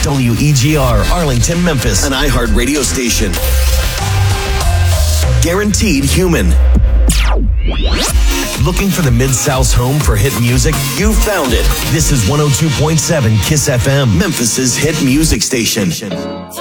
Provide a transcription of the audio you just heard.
WEGR, Arlington, Memphis, an iHeart radio station. Guaranteed human. Looking for the Mid-South's home for hit music? You found it. This is 102.7 KISS FM, Memphis's hit music station.